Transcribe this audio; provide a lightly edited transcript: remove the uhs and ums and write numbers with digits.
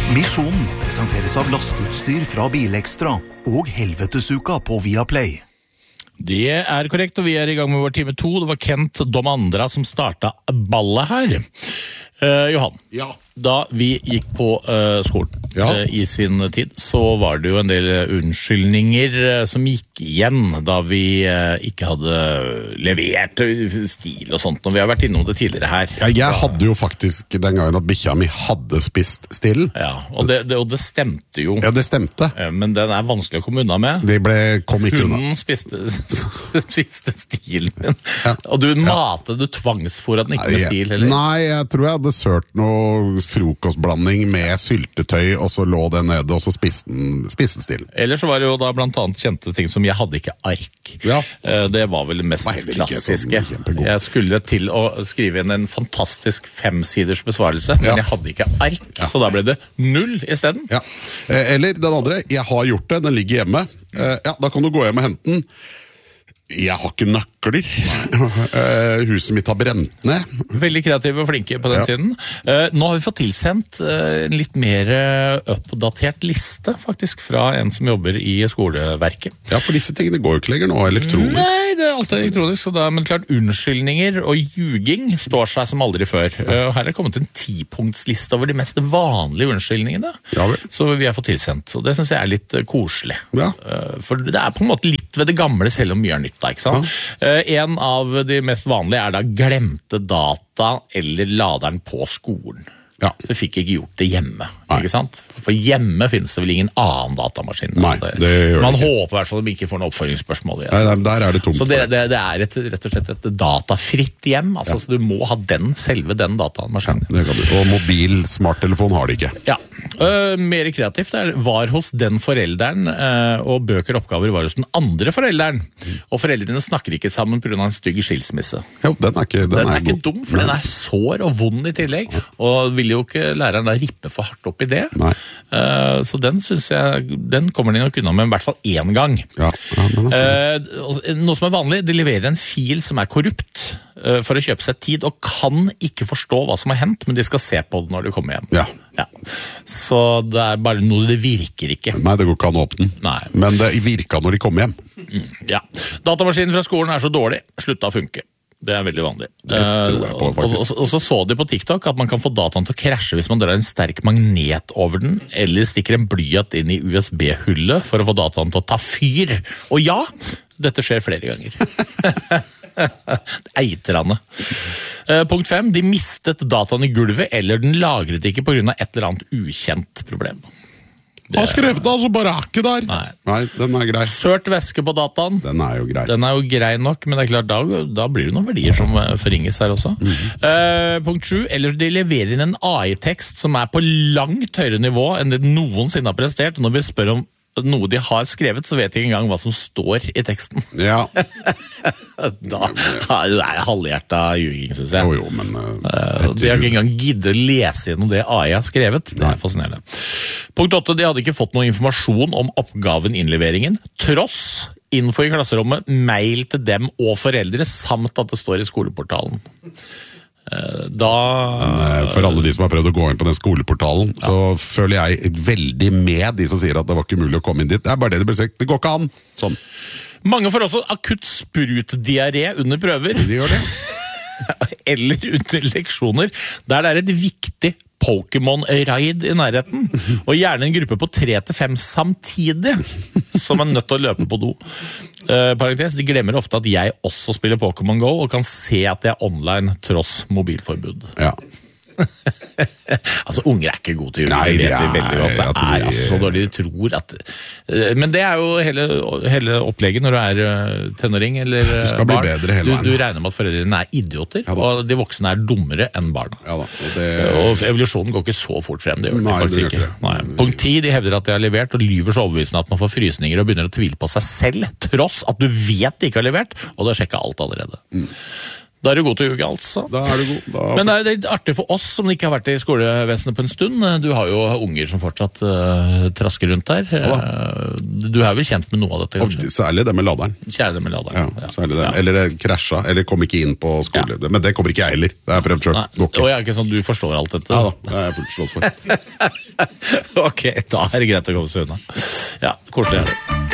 Misjonen presenteres av lastutstyr fra Bilekstra og Helvetesuka på Viaplay. Det korrekt, og vi I gang med vår time 2. Det var Kent Domandra som startet ballet her. Johan, ja. Da vi gikk på skolen I sin tid, så var det jo en del unnskyldninger som gikk igjen da vi ikke hadde levert stil og sånt, og vi har vært innom det tidligere her. Ja, jeg hadde jo faktisk den gangen at bikkja mi hadde spist stilen. Ja, og det stemte jo. Ja, det stemte. Men den vanskelig å komme unna med. Kom ikke unna. Hunden spiste stilen min. Ja. Og du matet, du tvangsfôret den ikke med stil, eller? Nei, jeg tror jeg hadde sørt noe frokostblanding med syltetøy, og så lå den nede, og så spiste stilen. Eller så var det jo da blant annet kjente ting som jeg hadde ikke ark. Ja. Det var vel det mest klassiske. Jeg skulle til å skrive inn en fantastisk 5-siders besvarelse, men jeg hadde ikke ark, så da ble det 0 I stedet. Ja. Eller den andre, jeg har gjort det, den ligger hjemme. Ja, da kan du gå hjem og hente den. Jeg har ikke nøkler. Huset mitt har brent ned. Veldig kreative og flinke på den tiden. Nå har vi fått tilsendt en litt mer oppdatert liste, faktisk, fra en som jobber I skoleverket. Ja, for disse tingene går jo ikke lenger nå, elektronisk. Nei, det alltid elektronisk, men klart unnskyldninger og ljuging står seg som aldri før. Her kommet en 10-punktsliste over de mest vanlige unnskyldningene, så vi har fått tilsendt, og det synes jeg litt koselig. Ja. For det på en måte litt ved det gamle, selv om mye nytt. Ikke sant? En av de mest vanlige da glemte data eller laderen på skolen. Ja. Så fikk ikke gjort det hjemme, ikke sant? For hjemme finnes det vel ingen annen datamaskin. Nei, det gjør Man det ikke. håper I hvert fall at de ikke får noe oppføringsspørsmål igjen. Nei, der det tomt. Så det rett og slett et datafritt hjem, altså så du må ha selve den datamaskinen. Ja, det kan du. Og mobil, smarttelefon har de ikke. Ja, mer kreativt var hos den forelderen, og bøker og oppgaver var hos den andre forelderen. Og foreldrene snakker ikke sammen på grunn av en stygg skilsmisse. Jo, den er ikke dum, for den sår og vond I tillegg, og vil jo ikke læreren da rippe for hardt opp I det. Nei. Så den synes jeg, den kommer de nok unna med I hvert fall en gang. Ja. Noe som vanlig, de leverer en fil som korrupt for å kjøpe seg tid, og kan ikke forstå hva som har hendt, men de skal se på det når de kommer hjem. Ja. Så det bare noe, det virker ikke. Nei, det går ikke an å åpne den. Nei. Men det virker når de kommer hjem. Ja. Datamaskinen fra skolen så dårlig, slutta å funke. Det veldig vanlig. Det tror jeg på, faktisk. Og så de på TikTok at man kan få dataen til å krasje hvis man drar en sterk magnet over den, eller stikker en blyant inn I USB-hullet for å få dataen til å ta fyr. Og ja, dette skjer flere ganger. Eitrande. Punkt 5. De mistet dataen I gulvet, eller den lagret ikke på grunn av et eller annet ukjent problem. Har skrevet det, så bare ikke der. Nei, den grei. Sørt væske på dataen. Den jo grei. Den jo grei nok, men det klart, da blir det noen verdier som forringes her også. Punkt 7. Eller de leverer inn en AI-tekst som på langt høyere nivå enn det noensinne har prestert. Og når vi spør om noe de har skrevet, så vet de ikke engang hva som står I teksten. Ja. Det halvhjertet ljuging, synes jeg. Jo, men... de har ikke engang giddet lese gjennom det AI har skrevet. Det fascinerende. Punkt 8. De hadde ikke fått noe informasjon om oppgaven innleveringen, tross info I klasserommet, mail til dem og foreldre, samt at det står I skoleportalen. For alle de som har prøvd å gå inn på den skoleportalen, så føler jeg veldig med de som sier at det var ikke mulig å komme inn dit. Det bare det de blir sagt, det går ikke an. Sånn. Mange får også akutt sprutdiaré under prøver. De gjør det. Eller under leksjoner, der det et viktig Pokémon-raid I nærheten, og gjerne en gruppe på 3-5 samtidig, som nødt til å løpe på do. Parentes, de glemmer ofte at jeg også spiller Pokémon Go, og kan se at jeg online tross mobilforbud. Ja. Altså, unger ikke gode til jul, det vet vi veldig godt. Det altså så dårlig de tror at... Men det jo hele opplegget når du tenåring eller du skal barn. Bli bedre hele veien. Du regner med at foreldrene idioter, og de voksne dummere enn barna. Ja da. Og evolusjonen går ikke så fort frem, det gjør de faktisk ikke. Nei. Punkt 10, de hevder at de har levert, og lyver så overbevisende at man får frysninger og begynner å tvile på seg selv, tross at du vet de ikke har levert, og du har sjekket alt allerede. Da er du god til å ljuge, altså. Da er du god. Men det er litt artig for oss som ikke har vært i skolevesenet på en stund. Du har jo unger som fortsatt trasker rundt der. Du er vel kjent med noe av dette, kanskje? Særlig det med laderen. Kjære det med laderen. Ja, særlig det. Eller det krasja, eller kom ikke inn på skole. Ja. Men det kommer ikke jeg heller. Det har jeg prøvd selv. Og jeg er ikke sånn, du forstår alt dette. Ja da, det er jeg fullt slått for. Ok, da er det greit å komme seg unna. Ja, koselig er det.